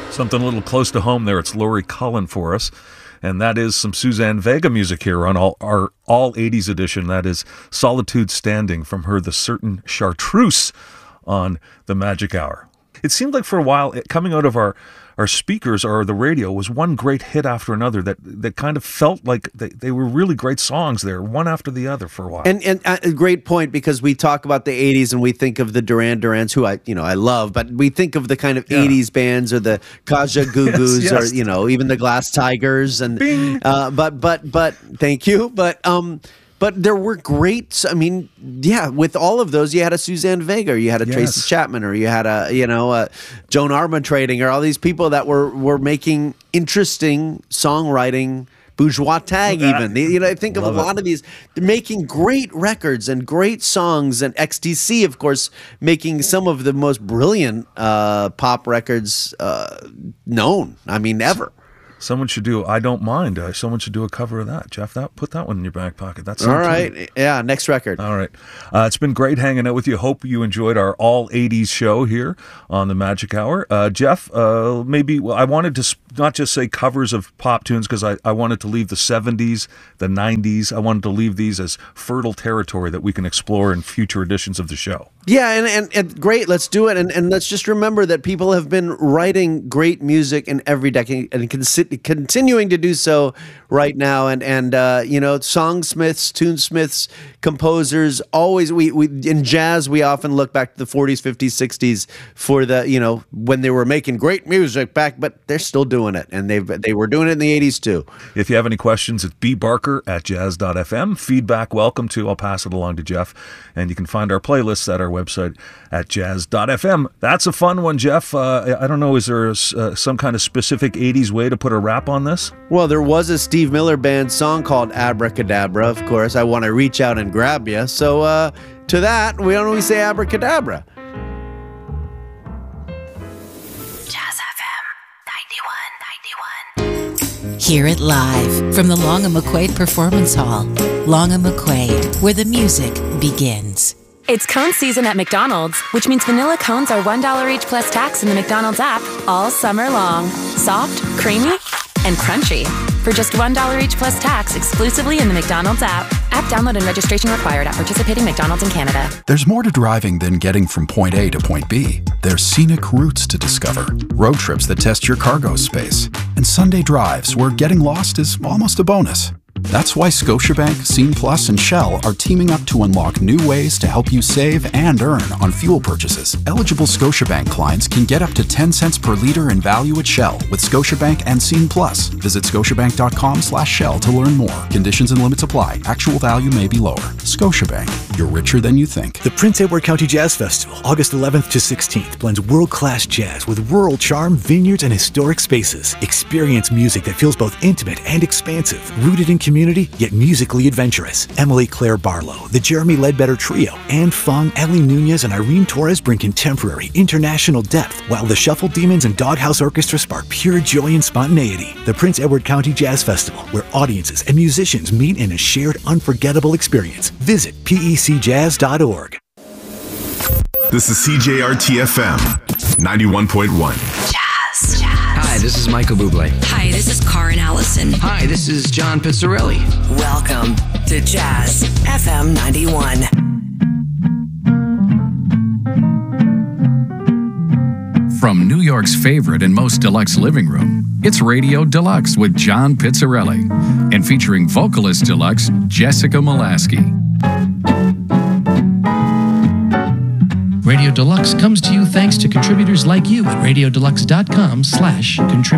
Something a little close to home there. It's Laurie Cullen for us. And that is some Suzanne Vega music here on our all 80s edition. That is Solitude Standing from her The Certain Chartreuse on the Magic Hour. It seemed like for a while, coming out of our speakers or the radio was one great hit after another that kind of felt like they were really great songs there, one after the other for a while. And a great point, because we talk about the 80s and we think of the Duran Durans, who I love, but we think of the kind of 80s bands or the Kaja Gugus yes. Or, even the Glass Tigers. And but thank you. But there were great, with all of those, you had a Suzanne Vega, or you had a Tracy Chapman, or you had a Joan Armatrading, or all these people that were making interesting songwriting, bourgeois tag even. I think of a lot of these, they're making great records and great songs, and XTC, of course, making some of the most brilliant pop records known, ever. Someone should do I Don't Mind. Someone should do a cover of that. Jeff, put that one in your back pocket. That's all right. Yeah, next record. All right. It's been great hanging out with you. Hope you enjoyed our all 80s show here on the Magic Hour. Jeff, I wanted to not just say covers of pop tunes, because I wanted to leave the 70s, the 90s. I wanted to leave these as fertile territory that we can explore in future editions of the show. Yeah, and great. Let's do it. And let's just remember that people have been writing great music in every decade and continuing to do so right now. And songsmiths, tunesmiths, composers, always, we in jazz, we often look back to the 40s, 50s, 60s for the, when they were making great music back, but they're still doing it. And they were doing it in the 80s too. If you have any questions, it's bbarker@jazz.fm. Feedback welcome too. I'll pass it along to Jeff. And you can find our playlists at our website at jazz.fm. That's a fun one, Jeff. I don't know, is there some kind of specific 80s way to put a wrap on this? Well, there was a Steve Miller Band song called Abracadabra, of course. I want to reach out and grab you. So to that, why don't we say abracadabra? Jazz FM 91. Hear it live from the Long & McQuaid Performance Hall. Long & McQuaid, where the music begins. It's cone season at McDonald's, which means vanilla cones are $1 each plus tax in the McDonald's app all summer long. Soft, creamy, and crunchy. For just $1 each plus tax exclusively in the McDonald's app. App download and registration required at participating McDonald's in Canada. There's more to driving than getting from point A to point B. There's scenic routes to discover, road trips that test your cargo space, and Sunday drives where getting lost is almost a bonus. That's why Scotiabank, Scene Plus, and Shell are teaming up to unlock new ways to help you save and earn on fuel purchases. Eligible Scotiabank clients can get up to 10 cents per liter in value at Shell with Scotiabank and Scene Plus. Visit scotiabank.com/Shell to learn more. Conditions and limits apply. Actual value may be lower. Scotiabank. You're richer than you think. The Prince Edward County Jazz Festival, August 11th to 16th, blends world-class jazz with rural charm, vineyards, and historic spaces. Experience music that feels both intimate and expansive, rooted in community, yet musically adventurous. Emily Claire Barlow, the Jeremy Ledbetter Trio, Anne Fung, Ellie Nunez, and Irene Torres bring contemporary, international depth, while the Shuffle Demons and Doghouse Orchestra spark pure joy and spontaneity. The Prince Edward County Jazz Festival, where audiences and musicians meet in a shared, unforgettable experience. Visit pecjazz.org. This is CJRT-FM 91.1. Jazz. Hi, this is Michael Bublé. Hi, this is Karin Allison. Hi, this is John Pizzarelli. Welcome to Jazz FM 91. From New York's favorite and most deluxe living room, it's Radio Deluxe with John Pizzarelli and featuring vocalist deluxe Jessica Molaski. Radio Deluxe comes to you thanks to contributors like you at radiodeluxe.com/contribute.